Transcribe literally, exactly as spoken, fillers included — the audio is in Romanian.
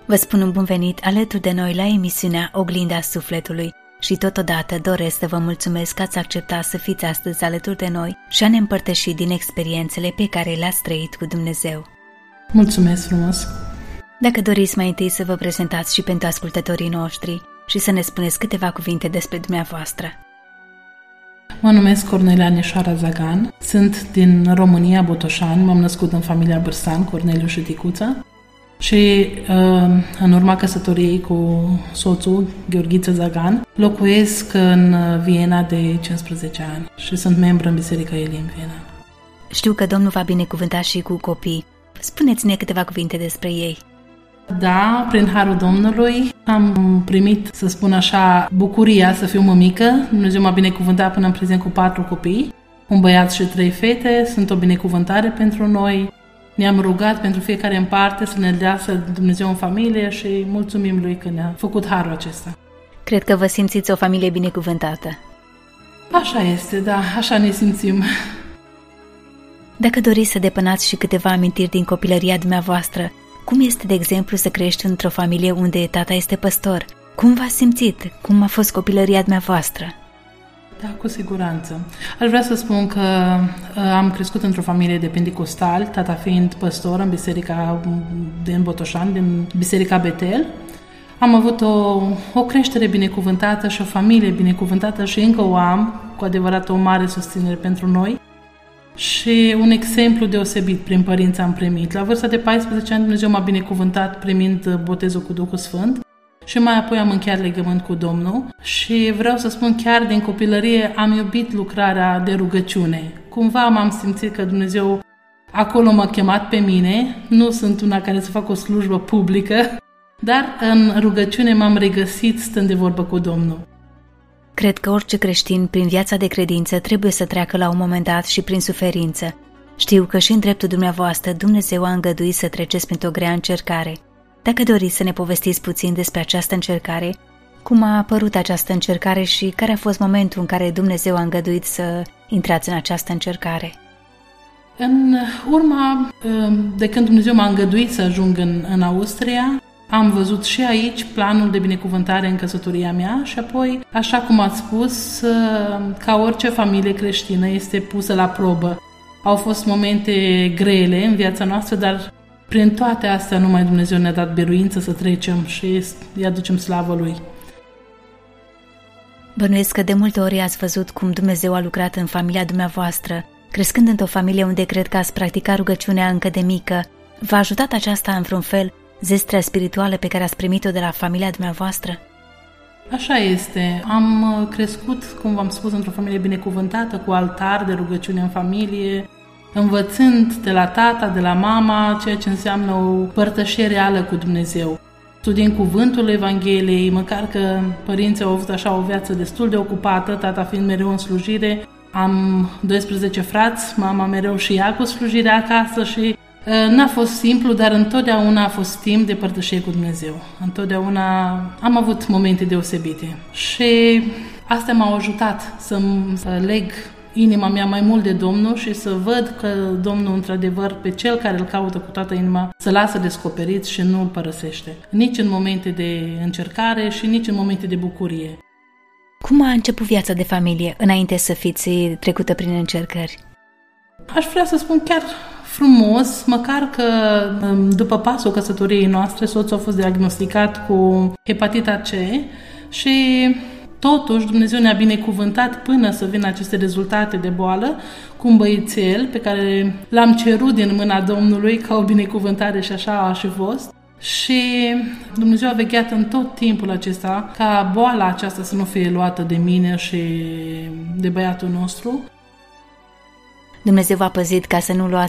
Vă spun un bun venit alături de noi la emisiunea Oglinda Sufletului și totodată doresc să vă mulțumesc că ați acceptat să fiți astăzi alături de noi și a ne împărtăși din experiențele pe care le-ați trăit cu Dumnezeu. Mulțumesc frumos! Dacă doriți mai întâi să vă prezentați și pentru ascultătorii noștri și să ne spuneți câteva cuvinte despre dumneavoastră. Mă numesc Cornelia Anișoara Zagan, sunt din România, Botoșani, m-am născut în familia Bârsan, Corneliu și Ticuța și în urma căsătoriei cu soțul, Gheorghiță Zagan, locuiesc în Viena de cincisprezece ani și sunt membru în Biserica Elim Viena. Știu că Domnul v-a binecuvântat și cu copii. Spuneți-ne câteva cuvinte despre ei. Da, prin harul Domnului am primit, să spun așa, bucuria să fiu mămică. Dumnezeu m-a binecuvântat până în prezent cu patru copii, un băiat și trei fete. Sunt o binecuvântare pentru noi. Ne-am rugat pentru fiecare în parte să ne dea să Dumnezeu în familie și mulțumim Lui că ne-a făcut harul acesta. Cred că vă simțiți o familie binecuvântată. Așa este, da, așa ne simțim. Dacă doriți să depănați și câteva amintiri din copilăria dumneavoastră, cum este, de exemplu, să crești într-o familie unde tata este păstor? Cum v-ați simțit? Cum a fost copilăria dumneavoastră? Da, cu siguranță. Aș vrea să spun că am crescut într-o familie de pentecostali, tata fiind păstor în biserica din Botoșani, din Biserica Betel. Am avut o, o creștere binecuvântată și o familie binecuvântată și încă o am, cu adevărat o mare susținere pentru noi. Și un exemplu deosebit prin părinți am primit. La vârsta de paisprezece ani Dumnezeu m-a binecuvântat primind botezul cu Duhul Sfânt și mai apoi am încheiat legământ cu Domnul și vreau să spun chiar din copilărie am iubit lucrarea de rugăciune. Cumva m-am simțit că Dumnezeu acolo m-a chemat pe mine, nu sunt una care să fac o slujbă publică, dar în rugăciune m-am regăsit stând de vorbă cu Domnul. Cred că orice creștin, prin viața de credință, trebuie să treacă la un moment dat și prin suferință. Știu că și în dreptul dumneavoastră Dumnezeu a îngăduit să treceți printr-o grea încercare. Dacă doriți să ne povestiți puțin despre această încercare, cum a apărut această încercare și care a fost momentul în care Dumnezeu a îngăduit să intrați în această încercare? În urma de când Dumnezeu m-a îngăduit să ajung în, în Austria, am văzut și aici planul de binecuvântare în căsătoria mea și apoi, așa cum ați spus, ca orice familie creștină este pusă la probă. Au fost momente grele în viața noastră, dar prin toate astea numai Dumnezeu ne-a dat biruință să trecem și îi aducem slavă Lui. Bănuiesc că de multe ori ați văzut cum Dumnezeu a lucrat în familia dumneavoastră, crescând într-o familie unde cred că ați practicat rugăciunea încă de mică. V-a ajutat aceasta în vreun fel zestrea spirituală pe care ați primit-o de la familia dumneavoastră? Așa este. Am crescut, cum v-am spus, într-o familie binecuvântată, cu altar de rugăciune în familie, învățând de la tata, de la mama, ceea ce înseamnă o părtășie reală cu Dumnezeu. Studiind cuvântul Evangheliei, măcar că părinții au avut așa o viață destul de ocupată, tata fiind mereu în slujire. Am doisprezece frați, mama mereu și ea cu slujirea acasă și n-a fost simplu, dar întotdeauna a fost timp de părtășie cu Dumnezeu. Întotdeauna am avut momente deosebite și astea m-au ajutat să leg inima mea mai mult de Domnul și să văd că Domnul, într-adevăr, pe cel care îl caută cu toată inima, să lasă descoperit și nu îl părăsește. Nici în momente de încercare și nici în momente de bucurie. Cum a început viața de familie înainte să fiți trecută prin încercări? Aș vrea să spun chiar frumos, măcar că după pasul căsătoriei noastre, soțul a fost diagnosticat cu hepatita C și totuși Dumnezeu ne-a binecuvântat până să vină aceste rezultate de boală cu un băiețel pe care l-am cerut din mâna Domnului ca o binecuvântare și așa a și fost. Și Dumnezeu a vegheat în tot timpul acesta ca boala aceasta să nu fie luată de mine și de băiatul nostru. Dumnezeu v-a păzit ca să nu luați